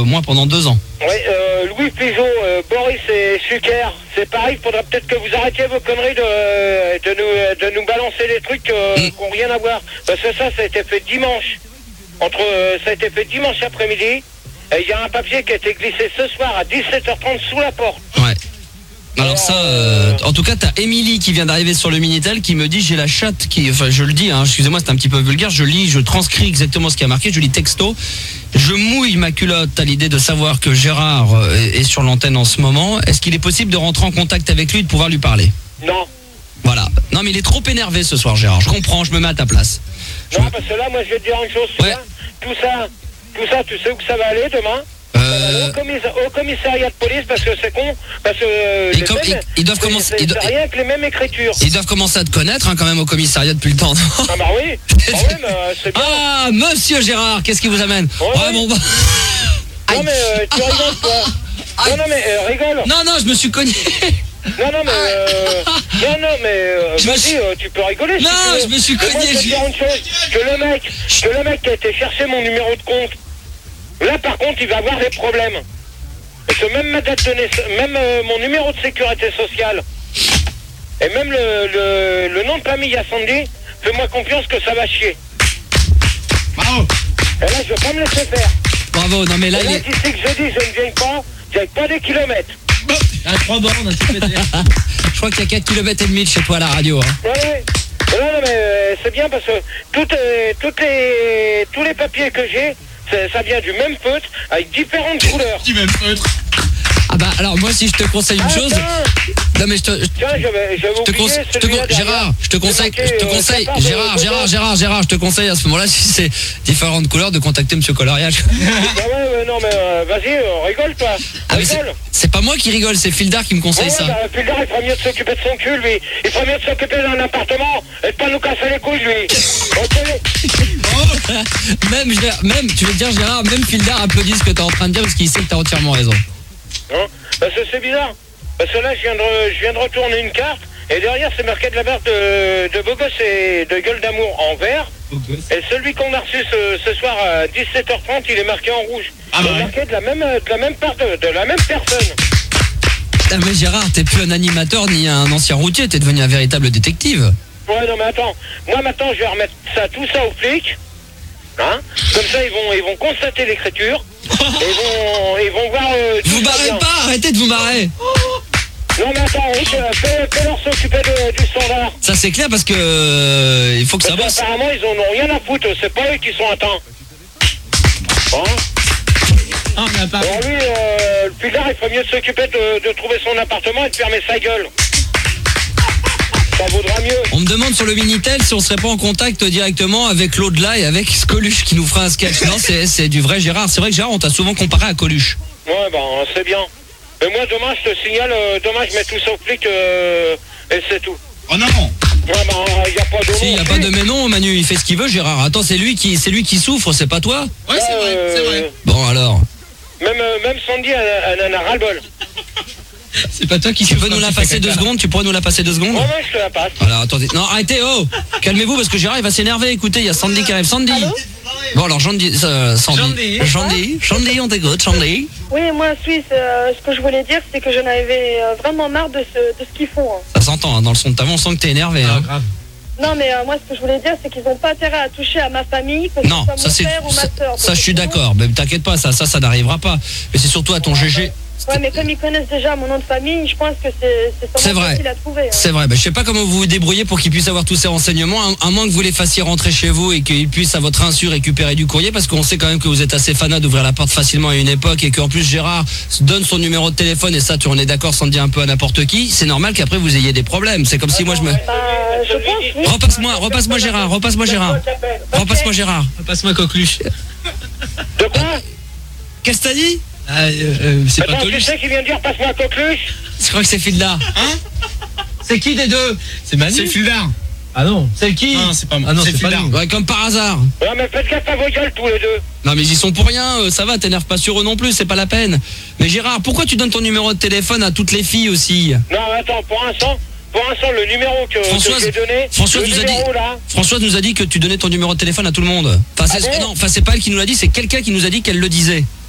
au moins pendant 2 ans. Oui, Louis Pigeot, Boris et Sucker, c'est pareil, il faudra peut-être que vous arrêtiez vos conneries de nous balancer des trucs qui n'ont rien à voir. Parce que ça a été fait dimanche. Ça a été fait dimanche après-midi. Et il y a un papier qui a été glissé ce soir à 17h30 sous la porte. Ouais. Alors ça, en tout cas, t'as Émilie qui vient d'arriver sur le Minitel qui me dit j'ai la chatte qui, enfin je le dis, hein, excusez-moi, c'est un petit peu vulgaire, je transcris exactement ce qui a marqué, je lis texto. Je mouille ma culotte à l'idée de savoir que Gérard est sur l'antenne en ce moment. Est-ce qu'il est possible de rentrer en contact avec lui et de pouvoir lui parler? Non. Voilà. Non mais il est trop énervé ce soir, Gérard. Je comprends, je me mets à ta place. Non, parce que là, moi, je vais te dire une chose. Ouais. Tout ça, tu sais où que ça va aller demain? Au commissariat de police, parce que c'est con, parce que ils doivent commencer. C'est rien avec les mêmes écritures. Ils doivent commencer à te connaître hein, quand même au commissariat depuis le temps. Ah bah oui. Ah oui, mais c'est bien. Ah, monsieur Gérard, qu'est-ce qui vous amène? Ouais, bon, bah... Non mais tu rigoles toi. Non mais rigole. Non, je me suis cogné. Non mais vas-y, tu peux rigoler. Non, si tu veux. je me suis cogné. Moi, je vais te dire une chose, que le mec qui a été chercher mon numéro de compte, là par contre il va avoir des problèmes. Parce que même ma date de naissance, même mon numéro de sécurité sociale, et même le nom de famille à Sandy, fais-moi confiance que ça va chier. Bravo. Et là je vais pas me laisser faire. Bravo, non mais là, et là tu sais que je dis je ne viens pas des kilomètres. À 3 bornes, un petit peu. Je crois qu'il y a 4 km et demi de chez toi à la radio. Hein. Ouais. Non mais c'est bien parce que tous les papiers que j'ai, ça vient du même feutre avec différentes couleurs. Du même feutre. Ah bah alors moi si je te conseille une chose. Non mais Tiens, Gérard, je te conseille Gérard, je te conseille à ce moment-là si c'est différentes couleurs de contacter monsieur Coloriage. Ouais, non mais vas-y, rigole toi. Rigole. C'est pas moi qui rigole, c'est Fildar qui me conseille ça. Fildar il ferait mieux de s'occuper de son cul lui. Il ferait mieux de s'occuper d'un appartement et de pas nous casser les couilles lui. Même tu veux dire Gérard, même Fildar applaudit ce que t'es en train de dire parce qu'il sait que t'as entièrement raison. Non, parce que c'est bizarre. Parce que là, je viens de retourner une carte, et derrière, c'est marqué de la barre de beau gosse et de gueule d'amour en vert. Et celui qu'on a reçu ce soir à 17h30, il est marqué en rouge. Il est marqué de la même part de la même personne. Ah mais Gérard, t'es plus un animateur ni un ancien routier, t'es devenu un véritable détective. Ouais, non mais attends. Moi, maintenant, je vais remettre tout ça aux flics. Hein, comme ça ils vont constater l'écriture et ils vont voir vous barrez pas, arrêtez de vous marrer. Non mais attends, fais-leur s'occuper du standard. Ça c'est clair parce que il faut que ça bosse. Apparemment ils en ont rien à foutre, c'est pas eux qui sont atteints. Ah, mais alors lui, le Pulgar il ferait mieux de s'occuper de trouver son appartement et de fermer sa gueule. Ça vaudra mieux. On me demande sur le Minitel si on serait pas en contact directement avec l'au-delà et avec Coluche qui nous fera un sketch. Non, c'est du vrai Gérard. C'est vrai que Gérard, on t'a souvent comparé à Coluche. Ouais, c'est bien. Mais moi, demain, je te signale, demain, je mets tout ça au flic et c'est tout. Oh non. Ouais, il n'y a pas de si, il n'y a pas de mais non, Manu, il fait ce qu'il veut, Gérard. Attends, c'est lui qui souffre, c'est pas toi? Ouais, c'est vrai. Bon, alors. Même Sandy, elle en a ras-le-bol. C'est pas toi qui tu peux nous la passer 2 secondes? Tu pourrais nous la passer 2 secondes? Ouais, je te la passe. Alors attendez, non arrêtez, calmez-vous parce que Gérard il va s'énerver. Écoutez, il y a Sandy qui arrive. Sandy. Bon alors Sandy, on t'écoute, Sandy. Oui, moi Suisse, ce que je voulais dire c'est que j'en avais vraiment marre de ce qu'ils font. Ça s'entend, hein, dans le son de ta voix, on sent que t'es énervé. Ah, hein. grave. Non mais moi ce que je voulais dire c'est qu'ils n'ont pas intérêt à toucher à ma famille, que non, ce soit mon père ou ma soeur. Ça je suis d'accord, mais t'inquiète pas, ça n'arrivera pas. Mais c'est surtout à ton GG. Ouais, mais comme ils connaissent déjà mon nom de famille, je pense que c'est facile à trouver. Hein. C'est vrai, je sais pas comment vous vous débrouillez pour qu'ils puissent avoir tous ces renseignements, à moins que vous les fassiez rentrer chez vous et qu'ils puissent à votre insu récupérer du courrier, parce qu'on sait quand même que vous êtes assez fanat d'ouvrir la porte facilement à une époque et qu'en plus Gérard donne son numéro de téléphone et ça, on est d'accord sans dire un peu à n'importe qui, c'est normal qu'après vous ayez des problèmes. C'est comme si moi je me... je pense, oui. Repasse-moi Gérard. Passe-moi Coqueluche. De quoi? Qu'est-ce que t'as dit? C'est pas Attends, Coluche. tu sais qui vient de dire passe-moi un coqueluche? Je crois que c'est Fildar. Hein? C'est qui des deux? C'est Manu. C'est Fildar. Ah non. C'est qui? Non, c'est pas moi. Ah non, c'est pas Fildar. lui. Ouais, comme par hasard. Ouais, mais faites gaffe à vos gueules tous les deux. Non mais ils y sont pour rien, ça va, t'énerve pas sur eux non plus, c'est pas la peine. Mais Gérard, pourquoi tu donnes ton numéro de téléphone à toutes les filles aussi? Non, attends, pour l'instant, le numéro que j'ai donné, Françoise nous a dit que tu donnais ton numéro de téléphone à tout le monde. Enfin, c'est pas elle qui nous l'a dit, c'est quelqu'un qui nous a dit qu'elle le disait.